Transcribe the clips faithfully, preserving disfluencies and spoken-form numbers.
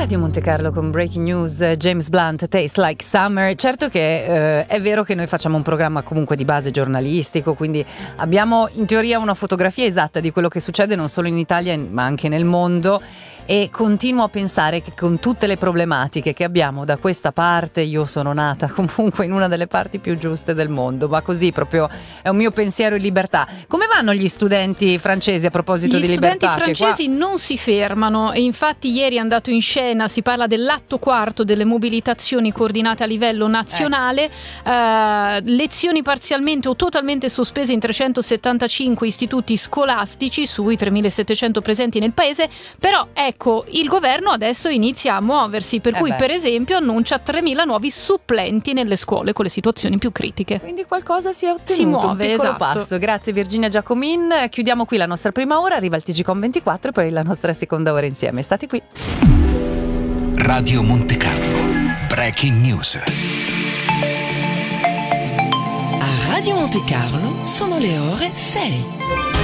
Radio Monte Carlo con Breaking News, James Blunt, Taste Like Summer. Certo che eh, è vero che noi facciamo un programma comunque di base giornalistico, quindi abbiamo in teoria una fotografia esatta di quello che succede non solo in Italia ma anche nel mondo, e continuo a pensare che con tutte le problematiche che abbiamo da questa parte, io sono nata comunque in una delle parti più giuste del mondo, ma così proprio è un mio pensiero in libertà. Come vanno gli studenti francesi a proposito gli di libertà? Gli studenti francesi qua non si fermano, e infatti ieri è andato in scena, si parla dell'atto quarto delle mobilitazioni coordinate a livello nazionale, eh. Eh, lezioni parzialmente o totalmente sospese in trecentosettantacinque istituti scolastici sui tremilasettecento presenti nel paese, però ecco, il governo adesso inizia a muoversi, per eh cui beh. per esempio annuncia tremila nuovi supplenti nelle scuole con le situazioni più critiche. Quindi qualcosa si è ottenuto, si muove, un piccolo esatto. passo. Grazie Virginia Giacomin, chiudiamo qui la nostra prima ora, arriva il T G Com ventiquattro e poi la nostra seconda ora insieme. State qui. Radio Monte Carlo, Breaking News. A Radio Monte Carlo sono le ore sei.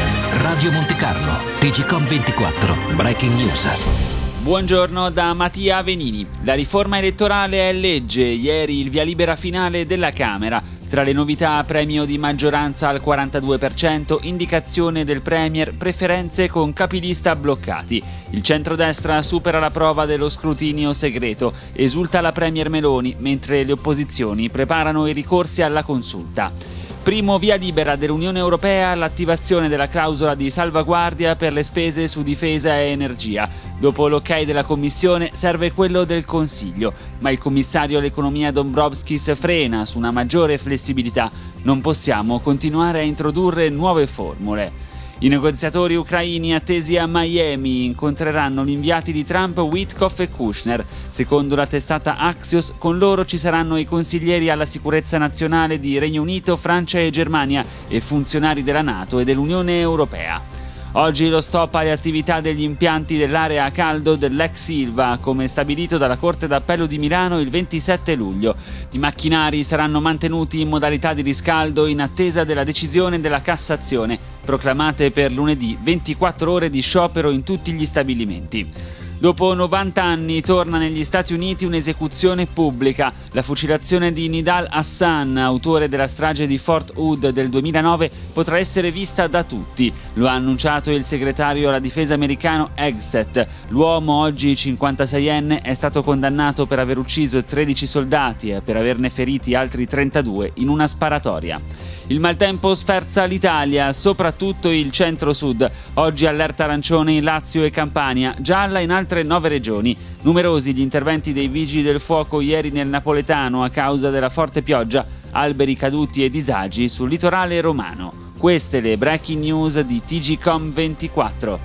Radio Monte Carlo, T G Com ventiquattro, Breaking News. Buongiorno da Mattia Venini. La riforma elettorale è legge. Ieri il via libera finale della Camera. Tra le novità, premio di maggioranza al quarantadue per cento, indicazione del Premier, preferenze con capilista bloccati. Il centrodestra supera la prova dello scrutinio segreto. Esulta la Premier Meloni, mentre le opposizioni preparano i ricorsi alla consulta. Primo via libera dell'Unione Europea all'attivazione della clausola di salvaguardia per le spese su difesa e energia. Dopo l'ok della Commissione serve quello del Consiglio, ma il commissario all'economia Dombrovskis frena su una maggiore flessibilità. Non possiamo continuare a introdurre nuove formule. I negoziatori ucraini attesi a Miami incontreranno gli inviati di Trump Witkoff e Kushner. Secondo la testata Axios, con loro ci saranno i consiglieri alla sicurezza nazionale di Regno Unito, Francia e Germania e funzionari della NATO e dell'Unione Europea. Oggi lo stop alle attività degli impianti dell'area a caldo dell'ex Ilva, come stabilito dalla Corte d'Appello di Milano il ventisette luglio. I macchinari saranno mantenuti in modalità di riscaldo in attesa della decisione della Cassazione, proclamate per lunedì ventiquattro ore di sciopero in tutti gli stabilimenti. Dopo novanta anni torna negli Stati Uniti un'esecuzione pubblica. La fucilazione di Nidal Hassan, autore della strage di Fort Hood del duemilanove, potrà essere vista da tutti. Lo ha annunciato il segretario alla difesa americano Hegseth. L'uomo, oggi cinquantaseienne, è stato condannato per aver ucciso tredici soldati e per averne feriti altri trentadue in una sparatoria. Il maltempo sferza l'Italia, soprattutto il centro-sud. Oggi allerta arancione in Lazio e Campania, gialla in altre nove regioni. Numerosi gli interventi dei vigili del fuoco ieri nel napoletano a causa della forte pioggia, alberi caduti e disagi sul litorale romano. Queste le breaking news di T G Com ventiquattro.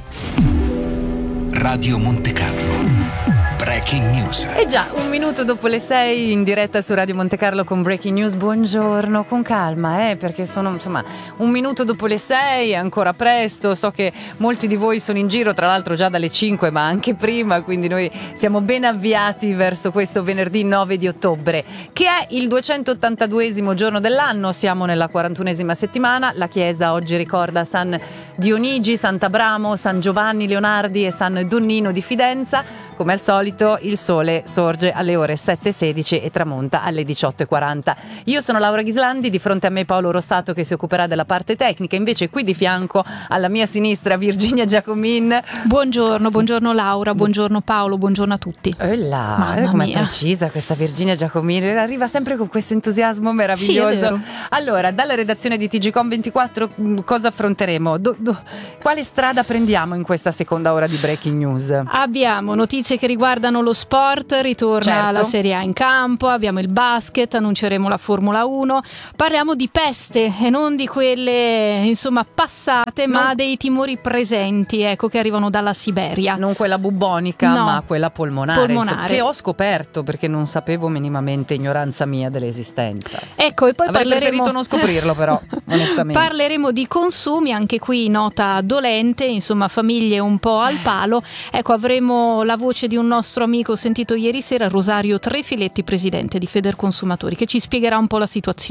Radio Monte Carlo. Breaking News. E già, un minuto dopo le sei in diretta su Radio Monte Carlo con Breaking News. Buongiorno, con calma, eh, perché sono insomma un minuto dopo le sei, è ancora presto. So che molti di voi sono in giro, tra l'altro già dalle cinque, ma anche prima, quindi noi siamo ben avviati verso questo venerdì nove di ottobre, che è il duecentottantaduesimo giorno dell'anno. Siamo nella quarantunesima settimana. La Chiesa oggi ricorda San Dionigi, Sant'Abramo, San Giovanni Leonardi e San Donnino di Fidenza. Come al solito il sole sorge alle ore sette e sedici e tramonta alle diciotto e quaranta. Io sono Laura Ghislandi, di fronte a me Paolo Rossato che si occuperà della parte tecnica, invece qui di fianco alla mia sinistra Virginia Giacomin. Buongiorno, buongiorno Laura, buongiorno Paolo, buongiorno a tutti. E là, Mamma eh, com'è mia. precisa questa Virginia Giacomin, arriva sempre con questo entusiasmo meraviglioso. Sì, è vero. Allora, dalla redazione di T G Com ventiquattro cosa affronteremo? Do, do, quale strada prendiamo in questa seconda ora di Breaking News? Abbiamo notizie che riguardano lo sport, ritorna Certo. la Serie A in campo, abbiamo il basket, annunceremo la Formula uno, parliamo di peste e non di quelle insomma passate, Non- ma dei timori presenti, ecco, che arrivano dalla Siberia. Non quella bubbonica, No. ma quella polmonare, Polmonare. insomma, che ho scoperto perché non sapevo minimamente, ignoranza mia, dell'esistenza. Ecco, e poi Avrei parleremo preferito non scoprirlo, però, onestamente. Parleremo di consumi, anche qui nota dolente, insomma famiglie un po' al palo. Ecco, avremo la voce di un nostro amico sentito ieri sera, Rosario Trefiletti, presidente di Federconsumatori, che ci spiegherà un po' la situazione.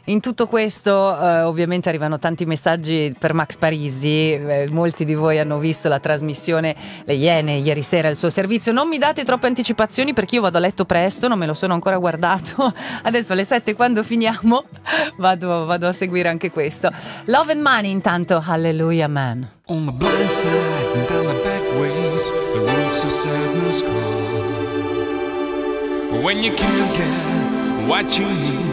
In tutto questo eh, ovviamente arrivano tanti messaggi per Max Parisi, eh, molti di voi hanno visto la trasmissione Le Iene ieri sera, il suo servizio. Non mi date troppe anticipazioni perché io vado a letto presto, non me lo sono ancora guardato. Adesso alle sette quando finiamo vado, vado a seguire anche questo. Love and Money intanto, Hallelujah Man. On the blind side and down the back ways, the roads to sadness call. When you can't get what you need,